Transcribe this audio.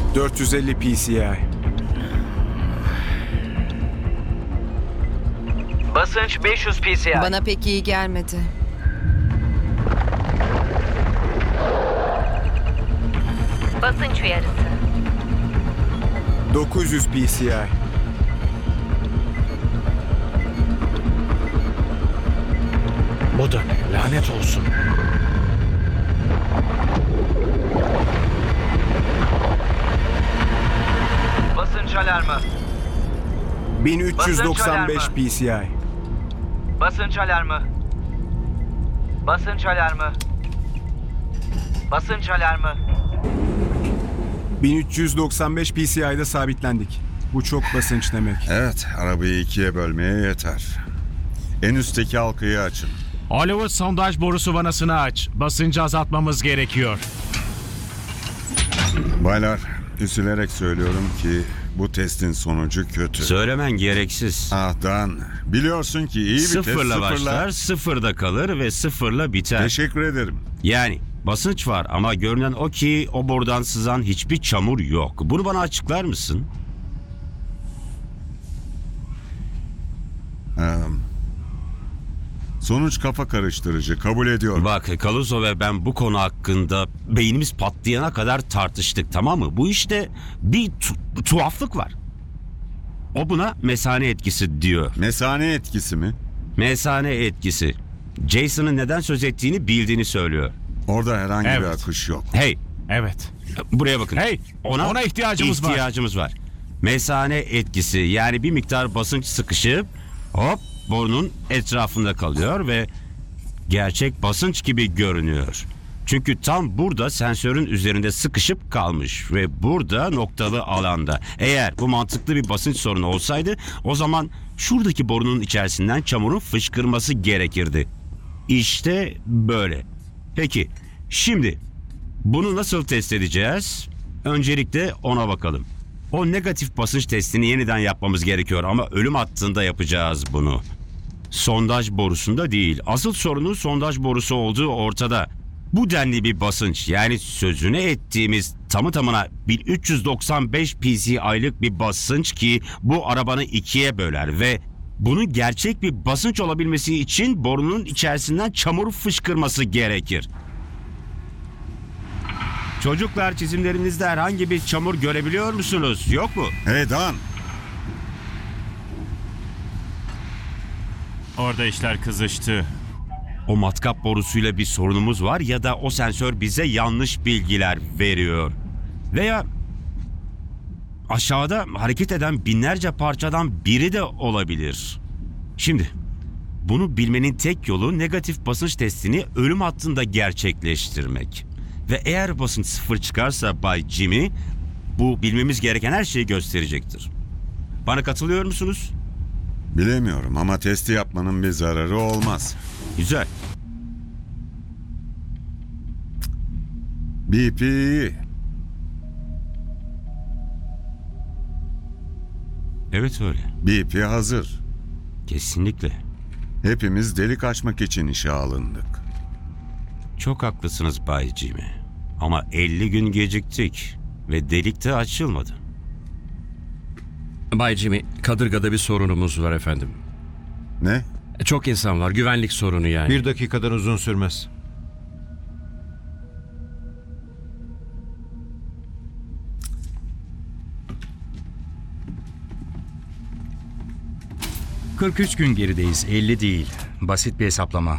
450 PCI. Basınç 500 PSI. Bana pek iyi gelmedi. Basınç uyarısı. 900 PCI. Bu da ne? Lanet olsun. Basınç alarmı. 1395 PCI. Basınç alarmı. Basınç alarmı. Basınç alarmı. 1395 PCI'de sabitlendik. Bu çok basınç demek. Evet, arabayı ikiye bölmeye yeter. En üstteki halkayı açın. Hollywood sondaj borusu vanasını aç. Basıncı azaltmamız gerekiyor. Baylar, üzülerek söylüyorum ki bu testin sonucu kötü. Söylemen gereksiz. Ah Dan, biliyorsun ki iyi bir test Sıfırla başlar, sıfırda kalır ve sıfırla biter. Teşekkür ederim. Yani basınç var ama görünen o ki o borudan sızan hiçbir çamur yok. Bunu bana açıklar mısın? Sonuç kafa karıştırıcı, kabul ediyorum. Bak Caluso ve ben bu konu hakkında beynimiz patlayana kadar tartıştık, tamam mı? Bu işte bir tuhaflık var. O buna mesane etkisi diyor. Mesane etkisi mi? Mesane etkisi. Jason'ın neden söz ettiğini bildiğini söylüyor. Orada herhangi bir Evet. akış yok. Hey, Evet. buraya bakın. Hey, ona ihtiyacımız var. var. Mesane etkisi, yani bir miktar basınç sıkışıp hop borunun etrafında kalıyor ve gerçek basınç gibi görünüyor. Çünkü tam burada sensörün üzerinde sıkışıp kalmış ve burada noktalı alanda. Eğer bu mantıklı bir basınç sorunu olsaydı o zaman şuradaki borunun içerisinden çamurun fışkırması gerekirdi. İşte böyle. Peki şimdi bunu nasıl test edeceğiz? Öncelikle ona bakalım. O negatif basınç testini yeniden yapmamız gerekiyor ama ölüm hattında yapacağız bunu. Sondaj borusunda değil. Asıl sorunun sondaj borusu olduğu ortada. Bu denli bir basınç, yani sözüne ettiğimiz tamı tamına 1395 PSI'lık bir basınç ki bu arabanı ikiye böler ve bunun gerçek bir basınç olabilmesi için borunun içerisinden çamur fışkırması gerekir. Çocuklar, çizimlerinizde herhangi bir çamur görebiliyor musunuz? Yok mu? Hey Dan, Orada işler kızıştı. O matkap borusuyla bir sorunumuz var ya da o sensör bize yanlış bilgiler veriyor. Veya aşağıda hareket eden binlerce parçadan biri de olabilir. Şimdi bunu bilmenin tek yolu negatif basınç testini ölüm hattında gerçekleştirmek. Ve eğer basınç sıfır çıkarsa Bay Jimmy, bu bilmemiz gereken her şeyi gösterecektir. Bana katılıyor musunuz? bilemiyorum ama testi yapmanın bir zararı olmaz. Güzel. BP iyi. Evet öyle. BP hazır. Kesinlikle. Hepimiz delik açmak için işe alındık. Çok haklısınız Bay Jimmy. Ama 50 gün geciktik ve delik de açılmadı. Bay Jimmy, kadırgada bir sorunumuz var efendim. Ne? Çok insan var, güvenlik sorunu yani. Bir dakikadan uzun sürmez. ...43 gün gerideyiz, 50 değil. Basit bir hesaplama.